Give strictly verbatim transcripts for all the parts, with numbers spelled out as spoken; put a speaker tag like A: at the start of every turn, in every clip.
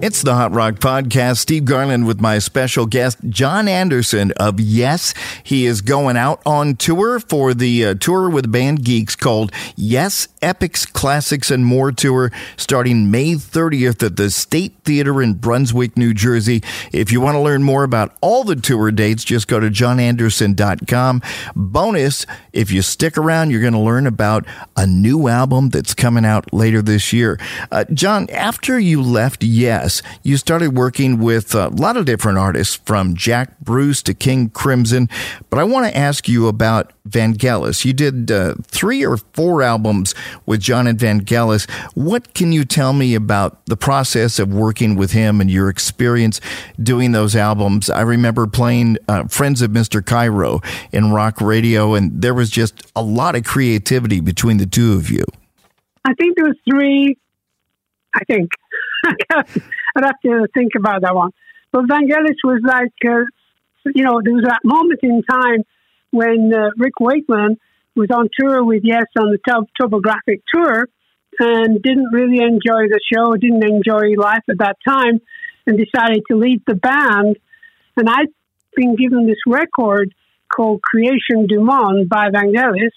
A: It's the Hot Rock Podcast. Steve Garland with my special guest, Jon Anderson of Yes. He is going out on tour for the uh, tour with the band Geeks called Yes, Epics, Classics, and More Tour, starting May thirtieth at the State Theater in Brunswick, New Jersey. If you want to learn more about all the tour dates, just go to jon anderson dot com. Bonus, if you stick around, you're going to learn about a new album that's coming out later this year. Uh, Jon, after you left Yes, you started working with a lot of different artists, from Jack Bruce to King Crimson. But I want to ask you about Vangelis. You did uh, three or four albums with Jon and Vangelis. What can you tell me about the process of working with him and your experience doing those albums? I remember playing uh, Friends of Mister Cairo in rock radio, and there was just a lot of creativity between the two of you.
B: I think there was three, I think. I'd have to think about that one. But Vangelis was like, uh, you know, there was that moment in time when uh, Rick Wakeman was on tour with Yes on the Tub- Topographic Tour and didn't really enjoy the show, didn't enjoy life at that time, and decided to leave the band. And I'd been given this record called Creation du Monde by Vangelis,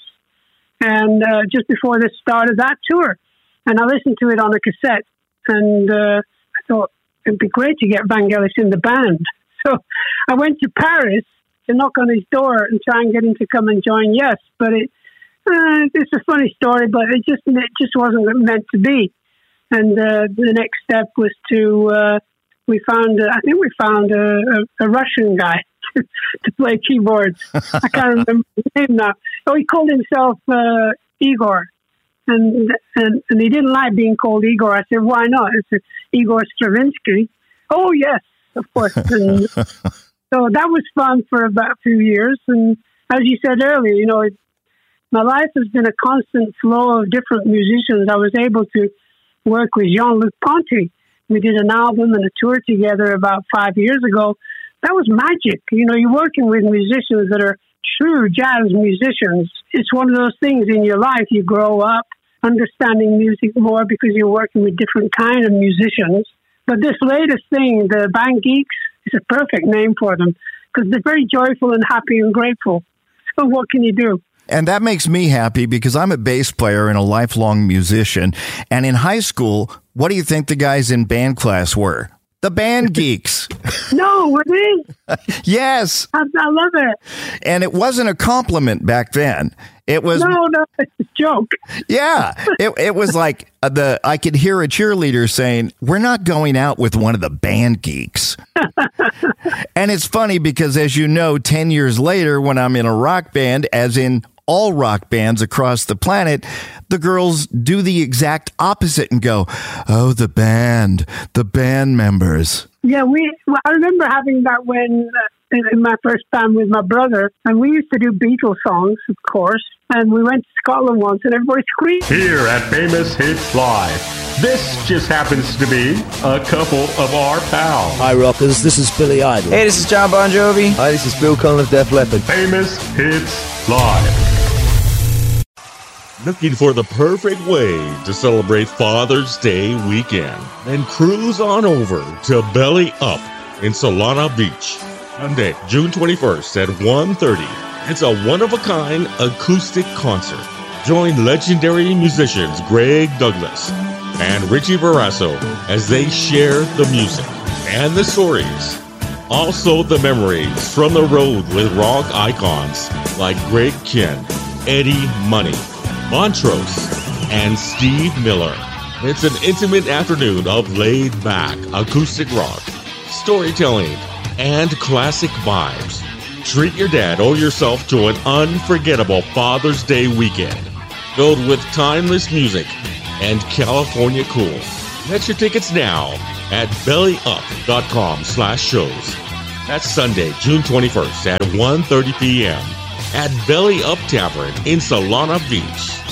B: and uh, just before the start of that tour. And I listened to it on a cassette, and uh, I thought it'd be great to get Vangelis in the band. So I went to Paris to knock on his door and try and get him to come and join Yes. But it, uh, it's a funny story, but it just it just wasn't meant to be. And uh, the next step was to uh, we found uh, I think we found a, a, a Russian guy to play keyboards. I can't remember his name now. Oh, he called himself uh, Igor. And, and and he didn't like being called Igor. I said, why not? I said, Igor Stravinsky. Oh, yes, of course. And so that was fun for about a few years. And as you said earlier, you know, it, my life has been a constant flow of different musicians. I was able to work with Jean-Luc Ponty. We did an album and a tour together about five years ago. That was magic. You know, you're working with musicians that are true jazz musicians. It's one of those things in your life. You grow up understanding music more because you're working with different kind of musicians. But this latest thing, the band Geeks, is a perfect name for them because they're very joyful and happy and grateful. So what can you do?
A: And that makes me happy because I'm a bass player and a lifelong musician. And in high school, what do you think the guys in band class were? The band Geeks.
B: No, were they?
A: Yes.
B: I, I love it.
A: And it wasn't a compliment back then. It was
B: no, no, it's a joke.
A: Yeah, it it was like the I could hear a cheerleader saying, "We're not going out with one of the band Geeks." And it's funny because, as you know, ten years later, when I'm in a rock band, as in all rock bands across the planet, the girls do the exact opposite and go, "Oh, the band, the band members." Yeah,
B: we. Well, I remember having that when. Uh, in my first band with my brother, and we used to do Beatles songs, of course, and we went to Scotland once, and everybody screamed.
C: Here at Famous Hits Live, this just happens to be a couple of our pals.
D: Hi, rockers, this is Billy Idol.
E: Hey, this is John Bon Jovi.
D: Hi, this is Phil Collins of Def Leppard.
C: Famous Hits Live.
F: Looking for the perfect way to celebrate Father's Day weekend? Then cruise on over to Belly Up in Solana Beach. Monday, June twenty-first at one thirty. It's a one-of-a-kind acoustic concert. Join legendary musicians Greg Douglas and Richie Barrasso as they share the music and the stories. Also the memories from the road with rock icons like Greg Kihn, Eddie Money, Montrose, and Steve Miller. It's an intimate afternoon of laid-back acoustic rock, storytelling, and classic vibes. Treat your dad or yourself to an unforgettable Father's Day weekend filled with timeless music and California cool. Get your tickets now at bellyup.com slash shows. That's Sunday, June twenty-first at one thirty p.m. at Belly Up Tavern in Solana Beach.